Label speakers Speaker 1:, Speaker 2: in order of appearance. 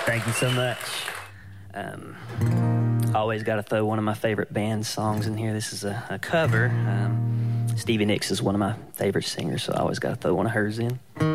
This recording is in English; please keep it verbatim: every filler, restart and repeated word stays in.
Speaker 1: Thank you so much. Um, always got to throw one of my favorite band songs in here. This is a, a cover. Um, Stevie Nicks is one of my favorite singers, so I always got to throw one of hers in.